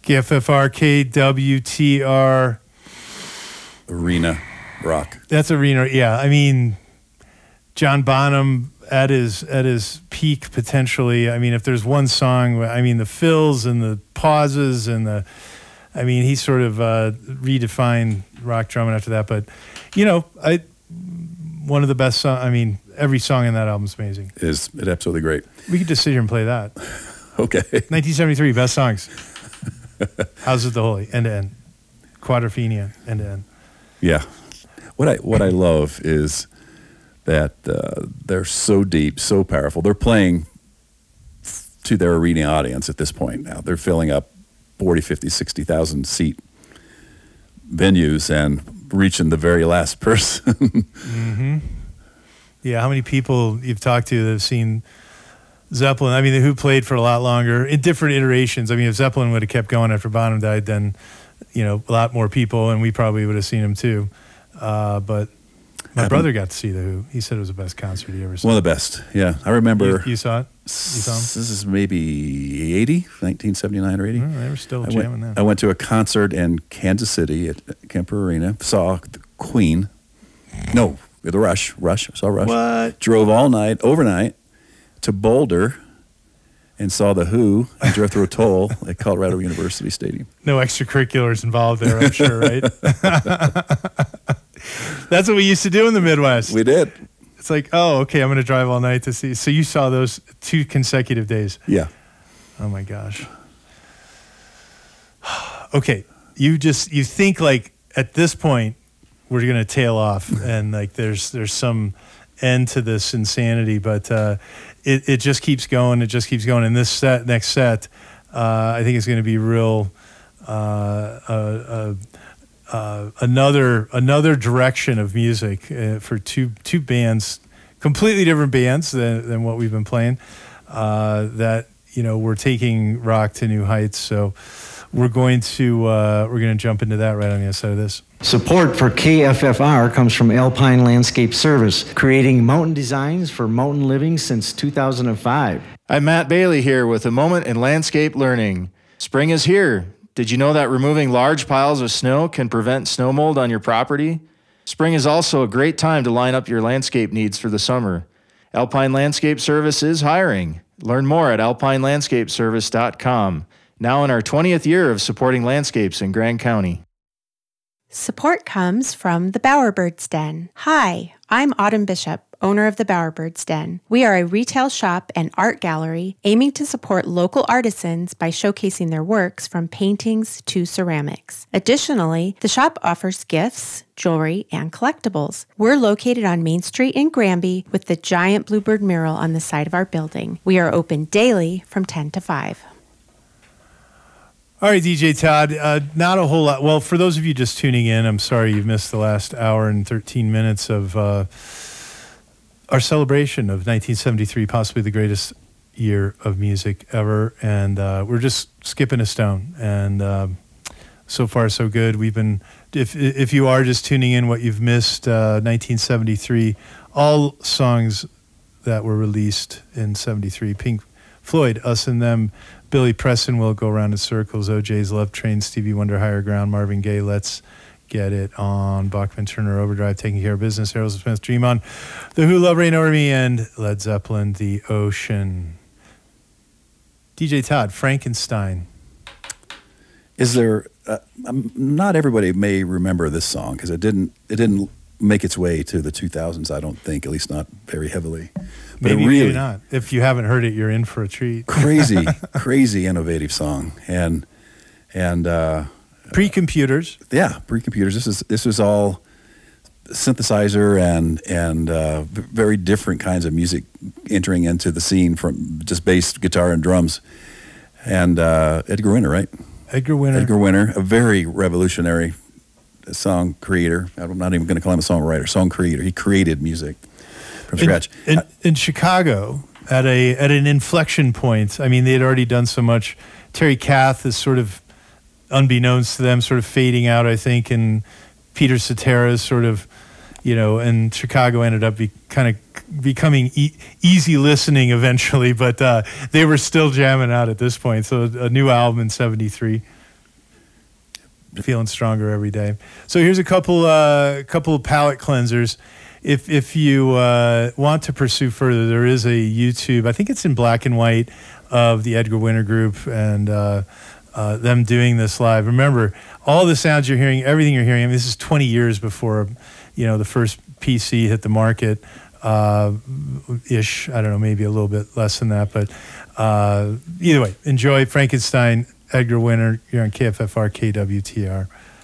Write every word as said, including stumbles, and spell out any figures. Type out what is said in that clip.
K F F R, K W T R. Arena rock. That's arena, yeah. I mean, John Bonham at his at his peak potentially. I mean, if there's one song, I mean, the fills and the pauses and the, I mean, he sort of uh, redefined rock drumming after that. But, you know, I one of the best songs. I mean, every song in that album is amazing. It is it absolutely great. We could just sit here and play that. Okay. nineteen seventy-three, best songs. How's it the Holy, end to end. Quadrophenia, end to end. Yeah. What I what I love is that uh, they're so deep, so powerful. They're playing f- to their arena audience at this point now. They're filling up forty, fifty, sixty thousand seat venues and reaching the very last person. Mm-hmm. Yeah, how many people you've talked to that have seen Zeppelin? I mean, the Who played for a lot longer in different iterations. I mean, if Zeppelin would have kept going after Bonham died, then, you know, a lot more people, and we probably would have seen him too. Uh, but my Happened. brother got to see The Who. He said it was the best concert he ever saw. One of the best, yeah. I remember. You, you saw it? You saw him? This is maybe eighty, nineteen seventy-nine or eighty. Oh, they were still I jamming went, then. I went to a concert in Kansas City at Kemper Arena, saw Queen. No, the Rush. Rush. Saw Rush. What? Drove all night, overnight, to Boulder and saw The Who and drove through a toll at Colorado University Stadium. No extracurriculars involved there, I'm sure, right? That's what we used to do in the Midwest. We did. It's like, oh, okay, I'm going to drive all night to see. So you saw those two consecutive days. Yeah. Oh, my gosh. Okay, you just, you think like at this point, we're going to tail off and like there's there's some end to this insanity, but uh, it, it just keeps going. It just keeps going. And this set, next set, uh, I think is going to be real, uh, uh, uh, uh, another another direction of music uh, for two two bands, completely different bands than, than what we've been playing, uh, that, you know, we're taking rock to new heights. So we're going to uh, we're going to jump into that right on the other side of this. Support for K F F R comes from Alpine Landscape Service, creating mountain designs for mountain living since two thousand five. I'm Matt Bailey here with a moment in landscape learning. Spring is here. Did you know that removing large piles of snow can prevent snow mold on your property? Spring is also a great time to line up your landscape needs for the summer. Alpine Landscape Service is hiring. Learn more at alpine landscape service dot com. Now in our twentieth year of supporting landscapes in Grand County. Support comes from the Bowerbirds Den. Hi, I'm Autumn Bishop, owner of the Bowerbirds Den. We are a retail shop and art gallery aiming to support local artisans by showcasing their works from paintings to ceramics. Additionally, the shop offers gifts, jewelry, and collectibles. We're located on Main Street in Granby with the giant bluebird mural on the side of our building. We are open daily from ten to five. All right, D J Todd, uh, not a whole lot. Well, for those of you just tuning in, I'm sorry you've missed the last hour and thirteen minutes of uh, our celebration of nineteen seventy-three, possibly the greatest year of music ever. And uh, we're just skipping a stone. And uh, so far, so good. We've been, if if you are just tuning in, what you've missed, uh, nineteen seventy-three, all songs that were released in seventy-three, Pink Floyd, Us and Them, Billy Preston, Will Go Round in Circles, O J's Love Train, Stevie Wonder, Higher Ground, Marvin Gaye, Let's Get It On, Bachman Turner, Overdrive, Taking Care of Business, Aerosmith, Dream On, The Who, Love Reign Over Me, and Led Zeppelin, The Ocean. D J Todd, Frankenstein. Is there? Uh, um, not everybody may remember this song because it didn't. It didn't make its way to the two thousands. I don't think, at least not very heavily. But Maybe, it really, maybe not. If you haven't heard it, you're in for a treat. crazy, crazy innovative song, and and uh, pre-computers. Yeah, pre-computers. This is this was all synthesizer and and uh, very different kinds of music entering into the scene from just bass, guitar, and drums. And uh, Edgar Winter, right? Edgar Winter. Edgar Winter, a very revolutionary song creator. I'm not even going to call him a songwriter. Song creator. He created music from scratch. In, in, in Chicago, at a at an inflection point, I mean, they had already done so much. Terry Kath is sort of, unbeknownst to them, sort of fading out, I think, and Peter Cetera is sort of, you know, and Chicago ended up be kind of becoming e easy listening eventually, but uh, they were still jamming out at this point. So a new album in seventy-three. feeling stronger every day. So here's a couple uh, couple of palate cleansers. If if you uh, want to pursue further, there is a YouTube. I think it's in black and white of the Edgar Winter Group and uh, uh, them doing this live. Remember, all the sounds you're hearing, everything you're hearing. I mean, this is twenty years before, you know, the first P C hit the market. Uh, ish. I don't know, maybe a little bit less than that, but uh, either way, enjoy Frankenstein, Edgar Winter. You're on K F F R, K W T R.